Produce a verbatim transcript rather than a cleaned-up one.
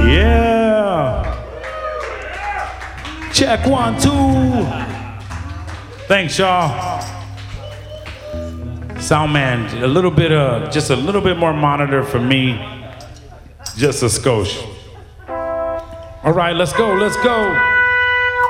Yeah. Check one, two. Thanks, y'all. Sound man, a little bit of, just a little bit more monitor for me. Just a skosh. All right, let's go, let's go.